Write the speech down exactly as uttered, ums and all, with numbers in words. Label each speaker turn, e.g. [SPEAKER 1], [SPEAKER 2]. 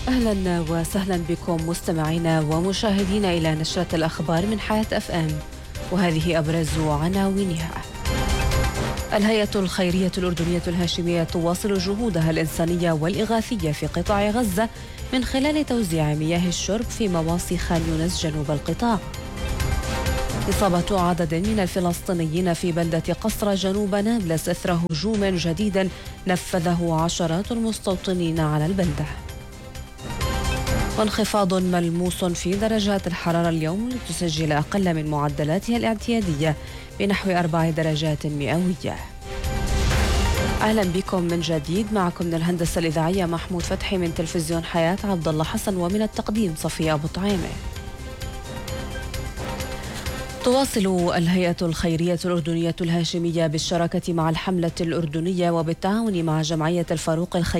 [SPEAKER 1] أهلا وسهلا بكم مستمعينا ومشاهدينا إلى نشرة الأخبار من حياة أف أم، وهذه أبرز عناوينها. الهيئة الخيرية الأردنية الهاشمية تواصل جهودها الإنسانية والإغاثية في قطاع غزة من خلال توزيع مياه الشرب في مواصي خان يونس جنوب القطاع. إصابة عدد من الفلسطينيين في بلدة قصرى جنوب نابلس إثر هجوم جديد نفذه عشرات المستوطنين على البلدة. وانخفاض ملموس في درجات الحرارة اليوم لتسجل أقل من معدلاتها الاعتيادية بنحو أربع درجات مئوية. أهلا بكم من جديد، معكم من الهندسة الإذاعية محمود فتحي، من تلفزيون حياة عبد الله حسن، ومن التقديم صفية أبو طعيمة. تواصل الهيئة الخيرية الأردنية الهاشمية بالشراكة مع الحملة الأردنية وبالتعاون مع جمعية الفاروق الخيرية